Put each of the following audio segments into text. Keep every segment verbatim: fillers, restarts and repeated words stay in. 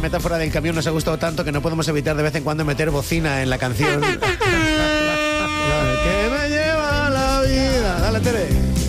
metáfora del camión nos ha gustado tanto que no podemos evitar de vez en cuando meter bocina en la canción. Que me lleva la vida. Dale, Tere.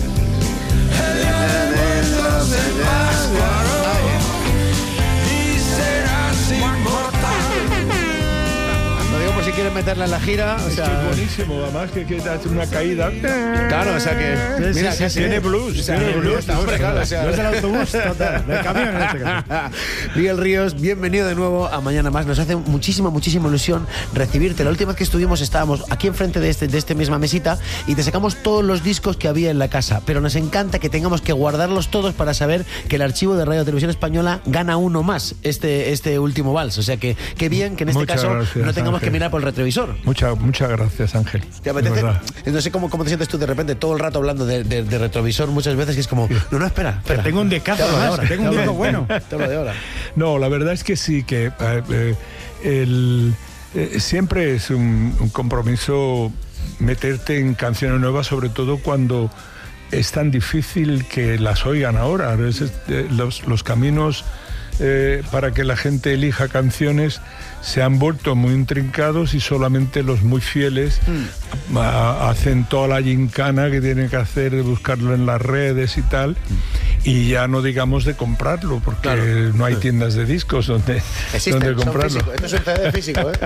Lo digo por si quieres meterla en la gira. O sea, es buenísimo, además que, que hace una caída. Claro, o sea que. Mira, sí, que sí, tiene blues. O sea, tiene blues. Está, hombre, claro, o sea, no es el autobús, total, del camión en este caso. Miguel Ríos, bienvenido de nuevo a Mañana Más. Nos hace muchísima, muchísima ilusión recibirte. La última vez que estuvimos estábamos aquí enfrente de este, de esta misma mesita y te sacamos todos los discos que había en la casa. Pero nos encanta que tengamos que guardarlos todos para saber que el archivo de Radio Televisión Española gana uno más este, este último vals. O sea que qué bien que en este Muchas caso gracias, no tengamos Ángel. que mirar por el retrovisor. Muchas, muchas gracias, Ángel. ¿Te apetece? De verdad. No sé cómo, cómo te sientes tú de repente todo el rato hablando de, de, de retrovisor muchas veces, que es como, no, no, espera, espera. Tengo un discazo de ahora, tengo un disco bueno. Te hablo de ahora. No, la verdad es que sí, que eh, eh, el, eh, siempre es un, un compromiso meterte en canciones nuevas, sobre todo cuando es tan difícil que las oigan ahora. A veces, eh, los, los caminos eh, para que la gente elija canciones se han vuelto muy intrincados y solamente los muy fieles mm. a, hacen toda la gincana que tienen que hacer de buscarlo en las redes y tal, mm. y ya no digamos de comprarlo, porque claro. no hay tiendas de discos donde, donde comprarlo. Esto es un C D físico, ¿eh?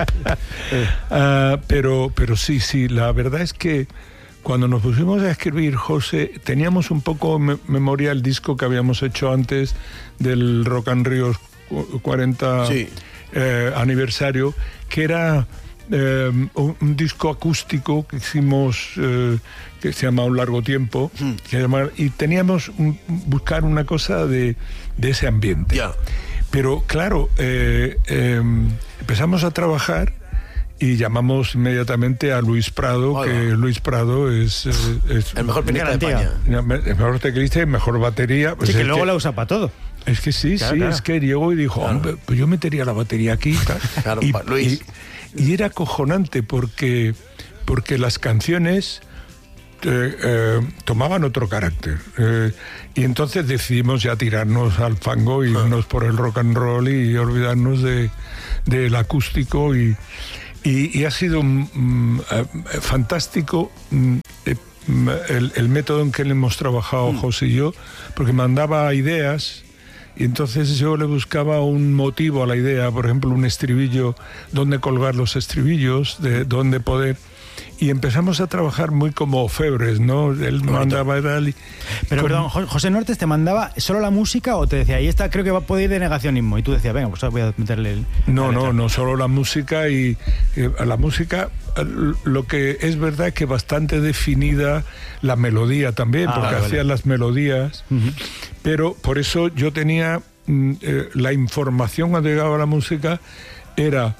uh, pero, pero sí, sí, la verdad es que cuando nos pusimos a escribir, José, teníamos un poco me- memoria el disco que habíamos hecho antes del Rock and Ríos cuarenta sí. eh, aniversario, que era eh, un, un disco acústico que hicimos, eh, que se llama Un Largo Tiempo, hmm. que llama, y teníamos un, buscar una cosa de, de ese ambiente. Yeah. Pero claro, eh, eh, empezamos a trabajar y llamamos inmediatamente a Luis Prado, Hola. que Luis Prado es, es, es el mejor pianista de España. El mejor teclista y mejor batería. Pues sí, que luego que, la usa para todo. Es que sí, claro, sí, claro. es que llegó y dijo, claro. hombre, pues yo metería la batería aquí. Claro, y, Luis. Y, y era acojonante porque, porque las canciones eh, eh, tomaban otro carácter. Eh, y entonces decidimos ya tirarnos al fango y irnos por el rock and roll y olvidarnos de, del acústico y... Y, y ha sido um, uh, fantástico um, eh, el, el método en que le hemos trabajado mm. José y yo, porque mandaba ideas y entonces yo le buscaba un motivo a la idea, por ejemplo, un estribillo, dónde colgar los estribillos, de dónde poder... Y empezamos a trabajar muy como orfebres, ¿no? Él mandaba tal y... Pero con... perdón, José Nortes, ¿te mandaba solo la música o te decía, ahí está, creo que va a poder ir de negacionismo? Y tú decías, venga, pues voy a meterle el... No, no, no, solo la música y... Eh, la música, lo que es verdad es que bastante definida la melodía también, ah, porque vale, hacía vale. las melodías, uh-huh. pero por eso yo tenía... Eh, la información cuando llegaba a la música era...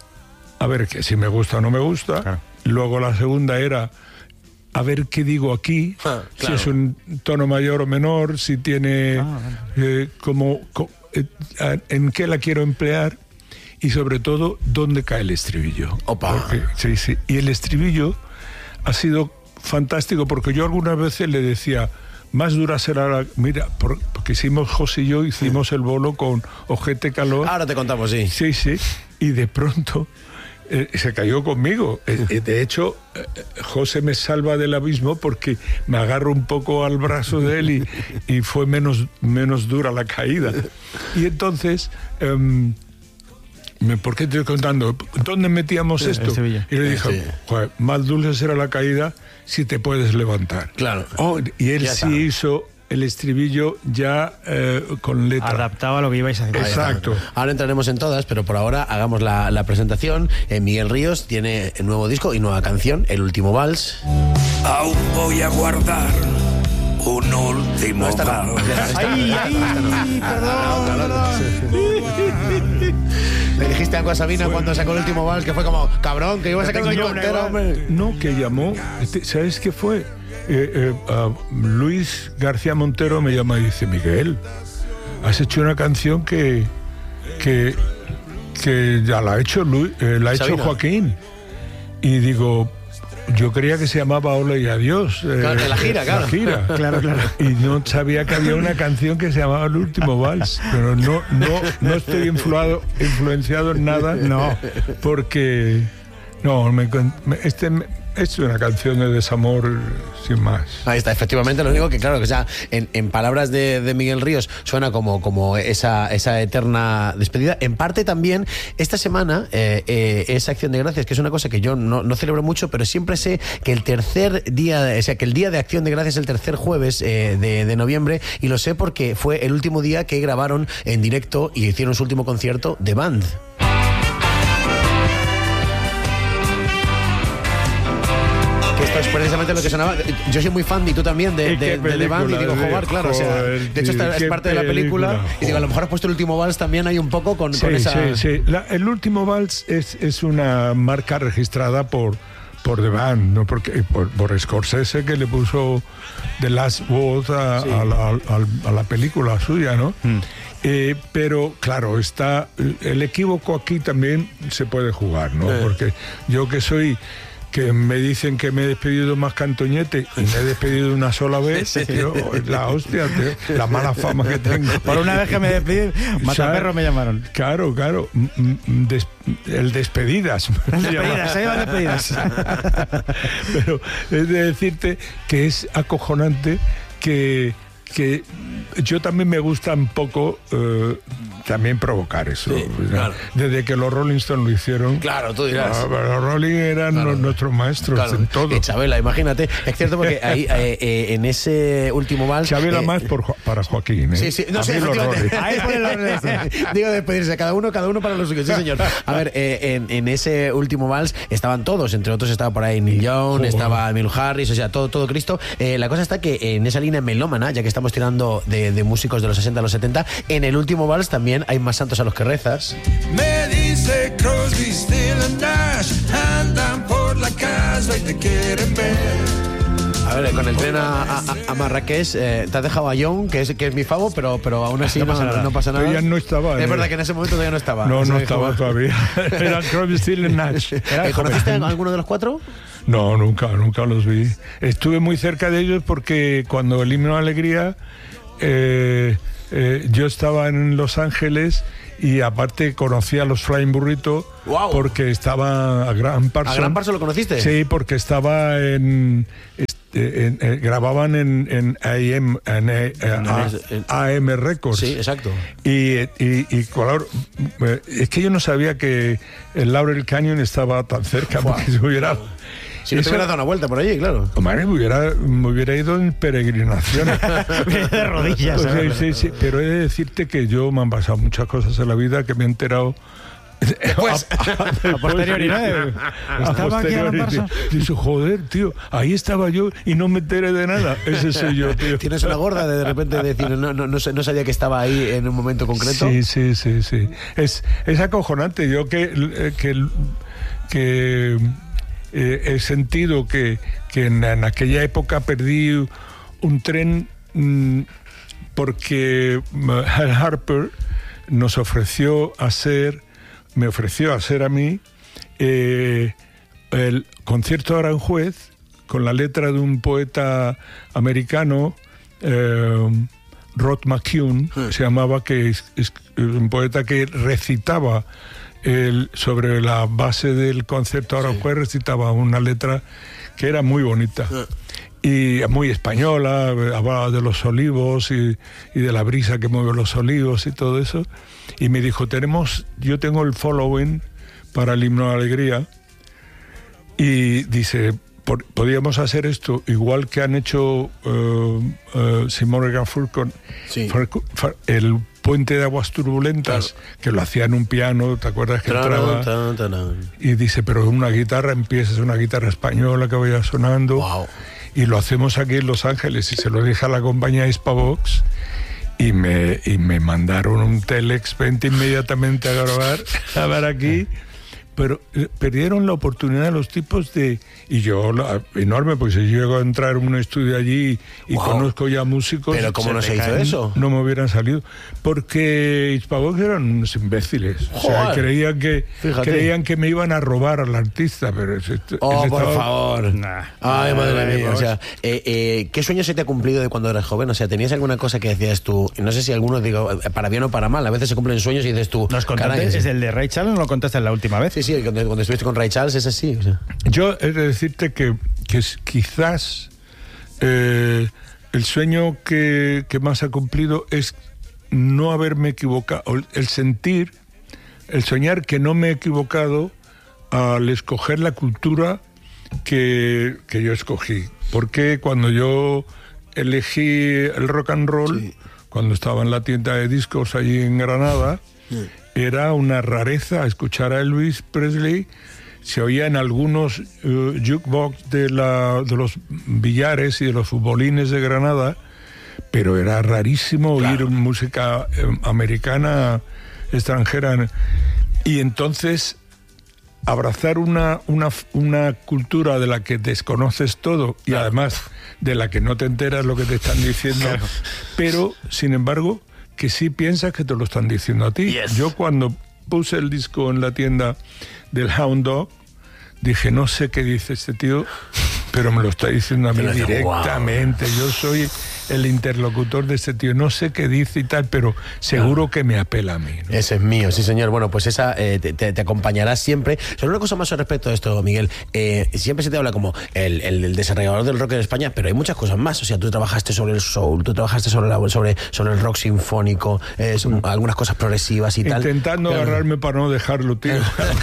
A ver, que si me gusta o no me gusta... Claro. Luego la segunda era a ver qué digo aquí, ah, claro. si es un tono mayor o menor, si tiene ah, eh, como, como eh, en qué la quiero emplear y sobre todo dónde cae el estribillo. Opa. Porque, sí, sí. Y el estribillo ha sido fantástico porque yo algunas veces le decía, más dura será la... Mira, por, porque hicimos, José y yo, hicimos sí. el bolo con Ojete Calor. Ahora te contamos, sí. Sí, sí. Y de pronto... Eh, se cayó conmigo. Eh, de hecho, eh, José me salva del abismo porque me agarro un poco al brazo de él y, y fue menos, menos dura la caída. Y entonces, um, ¿por qué te estoy contando? ¿Dónde metíamos sí, esto? Y le dije, sí. Joder, más dulce será la caída si te puedes levantar. Claro. Oh, y él ya sí está. hizo... el estribillo ya eh, con letra. Adaptaba lo que ibais a hacer. Exacto. Ahora entraremos en todas, pero por ahora hagamos la, la presentación. Eh, Miguel Ríos tiene el nuevo disco y nueva canción, El Último Vals. Aún voy a guardar un último no, vals. No, ay, ay, perdón, perdón. Le dijiste algo a Sabina fue... cuando sacó El Último Vals, que fue como, cabrón, que iba a sacar un disco entero, hombre. No, que llamó, ¿sabes qué fue? Eh, eh, uh, Luis García Montero me llama y dice, Miguel, has hecho una canción que que, que ya la ha hecho Luis, eh, la ha hecho Joaquín. Y digo, yo creía que se llamaba Hola y Adiós. Eh, Claro, la gira, claro. La gira. Claro, claro. Y no sabía que había una canción que se llamaba El Último Vals. Pero no, no, no estoy influado, influenciado en nada. No. Porque... No, me, me- este... me- es una canción de desamor sin más. Ahí está, efectivamente, lo único que, claro, que sea, en, en palabras de, de Miguel Ríos, suena como, como esa, esa eterna despedida. En parte también, esta semana eh, eh, es Acción de Gracias, que es una cosa que yo no, no celebro mucho, pero siempre sé que el tercer día, de- o sea, que el día de Acción de Gracias es el tercer jueves eh, de, de noviembre, y lo sé porque fue el último día que grabaron en directo y hicieron su último concierto de Band. Que esto es precisamente lo que sonaba. Yo soy muy fan, y tú también, de, ¿Y qué de, de The Band, y digo, película? joder, claro, o sea, Joder, de hecho esta tío, es qué parte de la película, película, y digo, a lo mejor has puesto El Último Vals también hay un poco con, Sí, con esa... sí, sí. La- el último vals es, es una marca registrada por, por The Band, ¿no? Porque, por, por Scorsese, que le puso The Last Word a, Sí. a la, a- a la película suya, ¿no? Mm. Eh, pero claro, está el equívoco aquí también se puede jugar, ¿no? Eh. Porque yo que soy... que me dicen que me he despedido más que Antoñete y me he despedido una sola vez, yo, la hostia, tío, la mala fama que tengo. Por una vez que me despedí, mataperro me llamaron. Claro, claro, m- m- des- el despedidas. Despedidas, ahí van despedidas. Pero es de decirte que es acojonante que, que yo también me gusta un poco eh, también provocar eso. Sí, O sea, claro. Desde que los Rolling Stones lo hicieron. Claro, tú dirás. Ah, pero los Rolling eran Claro. los- nuestros maestros Claro. en todo. Y Chabela, imagínate. Es cierto porque ahí, eh, eh, en ese último vals... Chabela eh, más por, Jo- para Joaquín. ¿eh? Sí, sí, no A sé, mí los efectivamente. Rolling. Ahí pone el orden ese. Digo, despedirse, cada uno, cada uno para lo suyo, sí señor. A ver, eh, en, en ese último vals estaban todos, entre otros estaba por ahí Neil Young, Joder. estaba Emil Harris, o sea, todo, todo Cristo. Eh, la cosa está que en esa línea melómana, ya que estamos tirando de, de músicos de los sesenta a los setenta, en el último vals también hay más santos a los que rezas. Me dice Crosby, Still Nash, andan por la casa y te quieren ver. A ver, con el tren a, a- a Marrakech, eh, te has dejado a Young, que es, que es mi favo, pero, pero aún así no, pasa nada. no pasa nada. Pero ya no estaba, Es ¿eh? verdad que en ese momento todavía no estaba. No, Eso no dijo- estaba todavía. Era Crosby, Still and Nash. Eh, ¿Conociste a alguno de los cuatro? No, nunca, nunca los vi. Estuve muy cerca de ellos porque cuando el himno de alegría, eh, eh, yo estaba en Los Ángeles y aparte conocí a los Flying Burrito. Guau. Porque estaba a Gran Parsons. ¿A Gran Parsons lo conociste? Sí, porque estaba en... este, en- en- grababan en, en A M, en, eh, A- en- A M Records. Sí, exacto. Y, y, y claro, eh, es que yo no sabía que el Laurel Canyon estaba tan cerca, porque se hubiera... Si no te Eso- hubieras dado una vuelta por allí, claro. Hombre, me hubiera, me hubiera ido en peregrinación. De rodillas. Pues ¿sabes? sí, sí, sí, pero he de decirte que yo me han pasado muchas cosas en la vida que me he enterado. Después. A posteriori, ¿no? A Estaba aquí Alan posteriori, Parsons. dice, joder, tío, ahí estaba yo y no me enteré de nada. Ese soy yo, tío. Tienes una gorda de de repente decir, no, no, no, sé- no sabía que estaba ahí en un momento concreto. Sí, sí, sí, sí. Es, es acojonante. Yo que, eh, que, que eh, he sentido que, que en, en aquella época perdí un tren mm, porque mm, Hal Harper nos ofreció hacer, me ofreció hacer a mí eh, el concierto de Aranjuez con la letra de un poeta americano, eh, Rod McKeown, se llamaba, que es, es un poeta que recitaba el, sobre la base del concierto de Aranjuez, recitaba una letra que era muy bonita. Y muy española, hablaba de los olivos y, y de la brisa que mueve los olivos y todo eso. Y me dijo, tenemos, yo tengo el following para el himno de alegría. Y dice, por- podríamos hacer esto igual que han hecho uh, uh, Simon y Garfunkel con Sí. Farcu- Far- el Puente de Aguas Turbulentas, que lo hacía en un piano, ¿te acuerdas que entraba? Tan, tan, tan. Y dice, pero una guitarra empieza, es una guitarra española que vaya sonando. Wow. Y lo hacemos aquí en Los Ángeles y se lo dije a la compañía Hispavox y me, y me mandaron un telex, vente inmediatamente a grabar, a ver aquí, pero eh, perdieron la oportunidad los tipos de... Y yo, la, enorme, pues si llego a entrar en un estudio allí y Wow. conozco ya músicos... ¿Pero cómo no se hizo caen, eso? No me hubieran salido. Porque Hispavox eran unos imbéciles. O sea, Joder. creían que, Fíjate. creían que me iban a robar al artista, pero... es- es- Oh, él por estaba- favor. Nah. Ay, madre Ay, mía. vamos. O sea, eh, eh, ¿qué sueño se te ha cumplido de cuando eras joven? O sea, ¿tenías alguna cosa que decías tú? No sé si alguno, digo, para bien o para mal. A veces se cumplen sueños y dices tú... ¿Nos contaste? caray, ¿Es el de Ray Charles o lo contaste la última vez? Sí, sí, cuando, cuando estuviste con Ray Charles es así. O sea. Yo he de decirte que, que es- quizás eh, el sueño que, que más ha cumplido es no haberme equivocado, el- el sentir, el soñar que no me he equivocado al escoger la cultura que, que yo escogí. Porque cuando yo elegí el rock and roll, Sí. cuando estaba en la tienda de discos allí en Granada, era una rareza escuchar a Elvis Presley. Se oía en algunos eh, jukebox de, la, de los billares y de los futbolines de Granada, pero era rarísimo oír música eh, americana, extranjera. Y entonces abrazar una, una, una cultura de la que desconoces todo y además de la que no te enteras lo que te están diciendo, pero sin embargo que sí piensas que te lo están diciendo a ti. Yes. Yo cuando puse el disco en la tienda del Hound Dog, dije, no sé qué dice este tío, pero me lo está diciendo a mí Pero dice, directamente. Yo soy el interlocutor de este tío, no sé qué dice y tal, pero seguro que me apela a mí, ¿no? Ese es mío, sí señor. Bueno, pues esa eh, te, te- te acompañará siempre. Solo una cosa más al respecto de esto, Miguel. Eh, siempre se te habla como el, el, el desarrollador del rock en España, pero hay muchas cosas más. O sea, tú trabajaste sobre el soul, tú trabajaste sobre, la, sobre, sobre el rock sinfónico, eh, son algunas cosas progresivas y tal. Intentando Claro. agarrarme para no dejarlo, tío.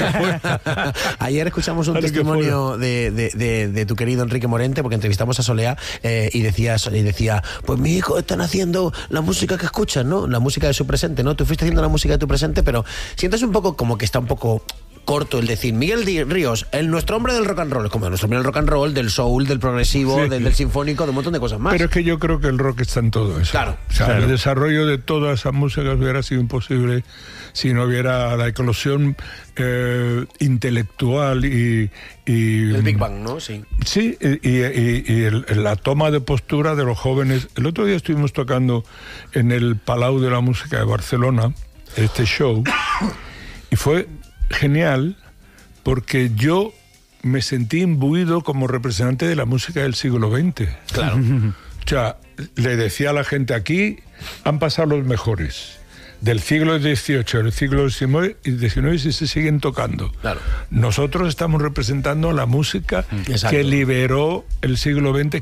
Ayer escuchamos un Ahora que testimonio de, de, de, de tu querido Enrique Morente, porque entrevistamos a Soleá eh, y, decía, y decía, pues mi hijo están haciendo la música que escuchan, ¿no? La música de su presente, ¿no? Tú fuiste haciendo la música de tu presente, pero sientes un poco como que está un poco corto el decir, Miguel Di- Ríos, el nuestro hombre del rock and roll, como nuestro hombre del rock and roll, del soul, del progresivo, Sí. del, del sinfónico, de un montón de cosas más. Pero es que yo creo que el rock está en todo eso. Claro, O sea, claro. el desarrollo de toda esa música hubiera sido imposible si no hubiera la eclosión eh, intelectual y, y... el Big Bang, ¿no? Sí. Sí, y, y- y el- la toma de postura de los jóvenes. El otro día estuvimos tocando en el Palau de la Música de Barcelona, este show, y fue genial porque yo me sentí imbuido como representante de la música del siglo veinte. Claro. O sea, le decía a la gente, aquí han pasado los mejores. Del siglo dieciocho, del siglo diecinueve y se siguen tocando. Claro. Nosotros estamos representando la música Exacto. que liberó el siglo veinte,